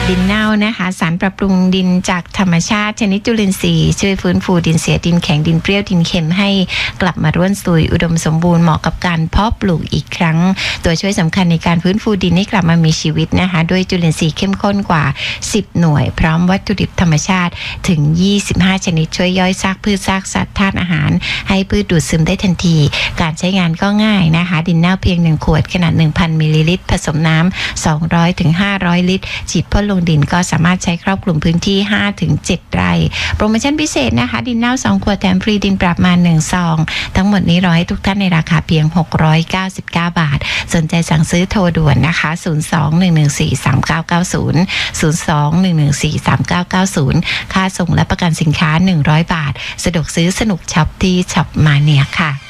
ดินเน่านะคะสารปรับปรุงดินจากธรรมชาติชนิดจุลินทรีย์ช่วยฟื้นฟูดินเสียดินแข็งดินเปรี้ยวดินเค็มให้กลับมาร่วนซุยอุดมสมบูรณ์เหมาะกับการเพาะปลูกอีกครั้งตัวช่วยสำคัญในการฟื้นฟูดินให้กลับมามีชีวิตนะคะด้วยจุลินทรีย์เข้มข้นกว่า10หน่วยพร้อมวัตถุดิบธรรมชาติถึง25ชนิดช่วยย่อยซากพืชซากสัตว์ธาตุอาหารให้พืชดูดซึมได้ทันทีการใช้งานก็ง่ายนะคะดินเน่าเพียง1ขวดขนาด 1,000 มิลลิลิตรผสมน้ำ200ถึง500ลิตรฉีดพ่นลงดินก็สามารถใช้ครอบคลุมพื้นที่ 5-7 ไร่โปรโมชั่นพิเศษนะคะดินเน่า2ขวดแถมฟรีดินปรับมา1ซองทั้งหมดนี้รอให้ทุกท่านในราคาเพียง699 บาทสนใจสั่งซื้อโทรด่วนนะคะ02-114-3990 02-114-3990ค่าส่งและประกันสินค้า100 บาทสะดวกซื้อสนุกช็อปที่ช็อปมาเนียค่ะ